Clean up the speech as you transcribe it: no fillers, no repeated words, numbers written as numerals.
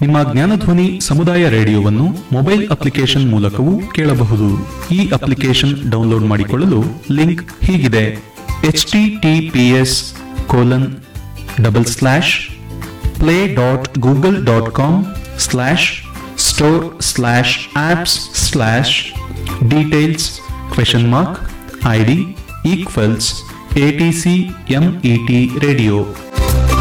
ನಿಮ್ಮ ಜ್ಞಾನಧ್ವನಿ ಸಮುದಾಯ ರೇಡಿಯೋವನ್ನು mobile application ಮೂಲಕವೂ ಕೇಳಬಹುದು. ಈ ಅಪ್ಲಿಕೇಶನ್ ಡೌನ್ಲೋಡ್ ಮಾಡಿಕೊಳ್ಳಲು ಲಿಂಕ್ ಹೀಗಿದೆ: https://play.google.com/store/apps/details ?ID = ATC MET Radio.